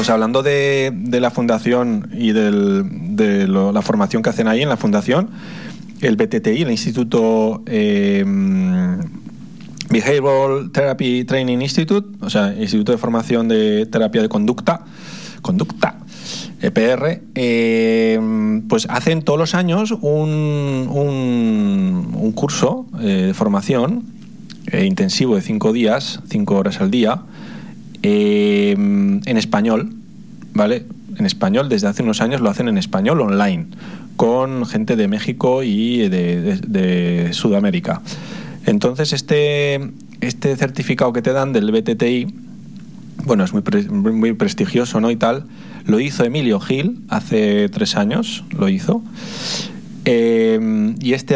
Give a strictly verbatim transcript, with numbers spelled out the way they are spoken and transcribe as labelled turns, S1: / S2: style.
S1: Pues hablando de, de la fundación y del, de lo, la formación que hacen ahí en la fundación, el B T T I, el Instituto eh, Behavioral Therapy Training Institute, o sea, Instituto de Formación de Terapia de Conducta, Conducta, E P R, eh, pues hacen todos los años un, un, un curso eh, de formación eh, intensivo de cinco días, cinco horas al día, eh, en español, ¿vale? En español, desde hace unos años lo hacen en español online, con gente de México y de, de, de Sudamérica. Entonces, este, este certificado que te dan del B T T I, bueno, es muy, pre, muy prestigioso, ¿no? Y tal. Lo hizo Emilio Gil hace tres años, lo hizo. Eh, y este